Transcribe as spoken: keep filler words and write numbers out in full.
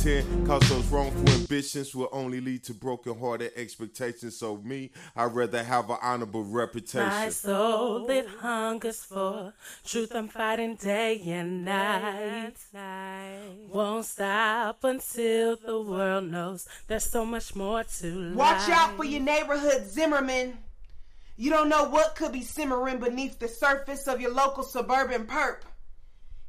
pretend, cause those wrongful ambitions will only lead to broken-hearted expectations. So me, I'd rather have an honorable reputation. My soul that hungers for truth, I'm fighting day and night. Won't stop until the world knows there's so much more to life. Watch out for your neighborhood Zimmerman. You don't know what could be simmering beneath the surface of your local suburban perp.